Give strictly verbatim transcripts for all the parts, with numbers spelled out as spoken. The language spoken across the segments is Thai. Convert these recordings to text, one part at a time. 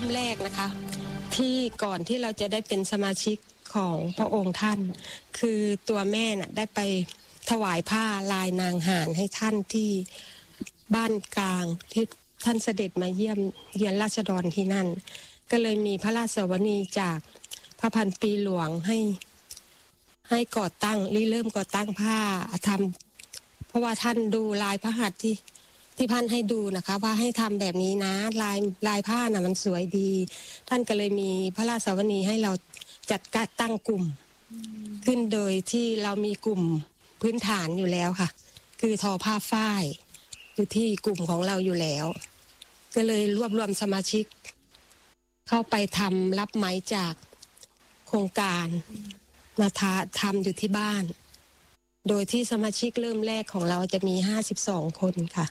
แรกนะคะที่ก่อนที่เราจะได้เป็นสมาชิกของพระองค์ท่านคือตัวแม่น่ะได้ไปถวายผ้าลายนางหานให้ท่านที่บ้านกลางที่ท่านเสด็จมาเยี่ยมเยียนราษฎรที่นั่นก็เลยมีพระราชวนีจากพระพันปีหลวงให้ให้ก่อตั้งริเริ่มก่อตั้งผ้าทำเพราะว่าท่านดูลายพระหัตถ์ที่ที่ท่านให้ดูนะคะว่าให้ทำแบบนี้นะลายลายผ้าน่ะมันสวยดีท่านก็เลยมีพระราชวนีให้เราจัดการตั้งกลุ่มขึ้นโดยที่เรามีกลุ่มพื้นฐานอยู่แล้วค่ะคือทอผ้าฝ้ายอยู่ที่กลุ่มของเราอยู่แล้วก็เลยรวบรวมสมาชิกเข้าไปทำรับไหมจากโครงการมาทำอยู่ที่บ้านโดยที่สมาชิกเริ่มแรกของเราจะมีห้าสิบสองคนค่ะ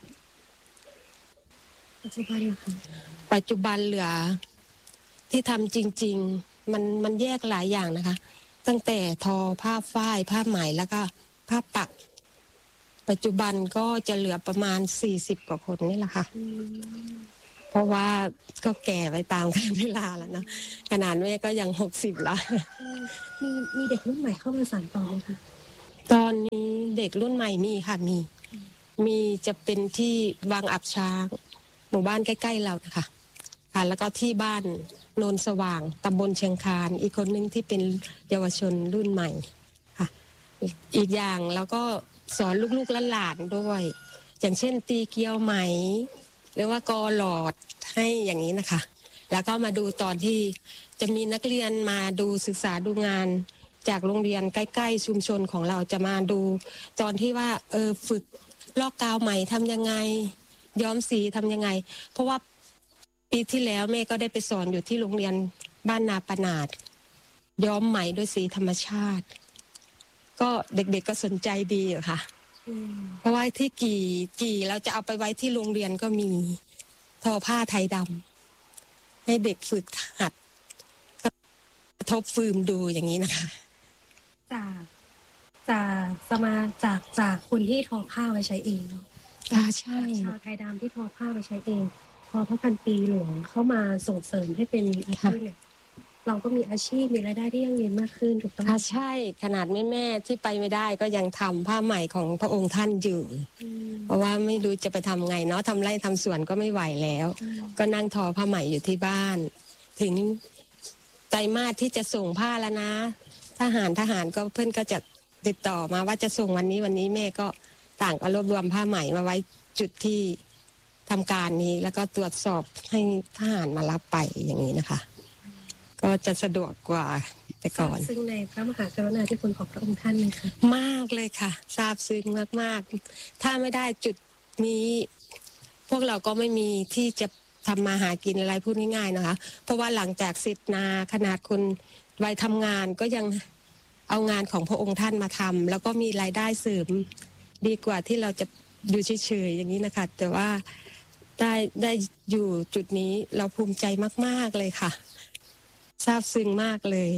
ปัจจุบันปัจจุบันเหลือที่ทำจริงๆมันมันแยกหลายอย่างนะคะตั้งแต่ทอผ้าฝ้ายผ้าไหมแล้วก็ผ้าปักปัจจุบันก็จะเหลือประมาณสี่สิบกว่าคนนี่แหละค่ะเพราะว่าก็แก่ไปตามกาลเวลาแล้วนะขนาดแม่ก็ยังหกสิบแล้วมีมีเด็กรุ่นใหม่เข้ามาสานต่อไหมคะตอนนี้เด็กรุ่นใหม่มีค่ะมีมีจะเป็นที่บางอับช้างหมู่บ้านใกล้ๆเราค่ะค่ะแล้วก็ที่บ้านโนนสว่างตำบลเชียงคานอีกคนนึงที่เป็นเยาวชนรุ่นใหม่ค่ะอีกอย่างแล้วก็สอนลูกๆหลานๆด้วยอย่างเช่นตีเกียวไหมหรือว่ากอหลอดให้อย่างนี้นะคะแล้วก็มาดูตอนที่จะมีนักเรียนมาดูศึกษาดูงานจากโรงเรียนใกล้ๆชุมชนของเราจะมาดูตอนที่ว่าเออฝึกลอกกาวไหมทำยังไงย้อมสีทำยังไงเพราะว่าปีที่แล้วแม่ก็ได้ไปสอนอยู่ที่โรงเรียนบ้านนาปนาดย้อมไหมด้วยสีธรรมชาติก็เด็กๆ ก็สนใจดีอยู่ค่ะเพราะว่าที่กี่กี่เราจะเอาไปไว้ที่โรงเรียนก็มีทอผ้าไทยดำให้เด็กฝึกหัดทบฟืมดูอย่างนี้นะคะจากจากสมาจากจากคนที่ทอผ้าไว้ใช้เองเนาะอ่าใช่ชาวไทยดำที่ทอผ้าไว้ใช้เองพอพระพันปีหลวงเข้ามาส่งเสริมให้เป็นอาชีพเนี่ยเราก็มีอาชีพมีรายได้ที่ยั่งยืนมากขึ้นถูกต้องค่ะใช่ขนาดแม่แม่ที่ไปไม่ได้ก็ยังทำผ้าไหมของพระองค์ท่านอยู่เพราะว่าไม่รู้จะไปทำไงเนาะทำไร่ทำสวนก็ไม่ไหวแล้วก็นั่งทอผ้าไหมอยู่ที่บ้านถึงไตรมาสที่จะส่งผ้าแล้วนะทหารทหารก็เพื่อนก็จะติดต่อมาว่าจะส่งวันนี้วันนี้แม่ก็ต่างก็รวบรวมผ้าไหมมาไว้จุดที่ทำการนี้แล้วก็ตรวจสอบให้ทหารมารับไปอย่างนี้นะคะก็จะสะดวกกว่าแต่ก่อนซึ่งในพระมหากรุณาธิคุณของพระองค์ท่านนะคะมากเลยค่ะซาบซึ้งมากๆถ้าไม่ได้จุดนี้พวกเราก็ไม่มีที่จะทำมาหากินอะไรพูดง่ายๆนะคะเพราะว่าหลังจากเสร็จนาขนาดคนวัยทำงานก็ยังเอางานของพระองค์ท่านมาทำแล้วก็มีรายได้เสริมดีกว่าที่เราจะอยู่เฉยๆอย่างนี้นะคะแต่ว่าได้ได้อยู่จุดนี้เราภูมิใจมากๆเลยค่ะซาบซึ้งมากเลย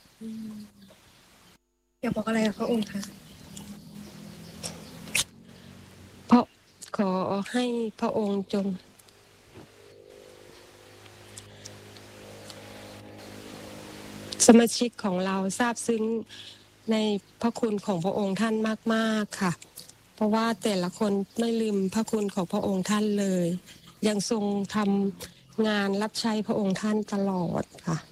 อยากบอกอะไรกับพระองค์คะเพราะขอให้พระองค์จงสมาชิกของเราซาบซึ้งในพระคุณของพระองค์ท่านมากๆค่ะเพราะว่าแต่ละคนไม่ลืมพระคุณของพระองค์ท่านเลยยังทรงทำงานรับใช้พระองค์ท่านตลอดค่ะ